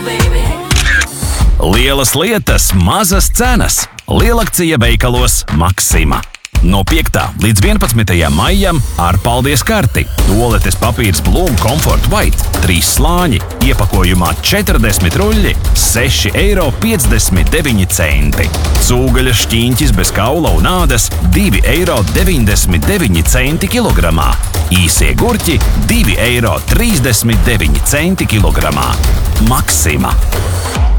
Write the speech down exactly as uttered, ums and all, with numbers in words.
Lielas lietas, mazas cenas. Lielakcija veikalos Maxima. No piektā līdz vienpadsmitajam maijam ar paldies karti. Tualetes papīrs Bloom Comfort White, trīs slāņi, iepakojumā četrdesmit ruļļi, seši eiro piecdesmit deviņi centi. Cūgaļas šķīņķis bez kaula un ādas, divi eiro deviņdesmit deviņi centi kilogramā. Īsie gurķi, divi eiro trīsdesmit deviņi centi kilogramā. Maxima.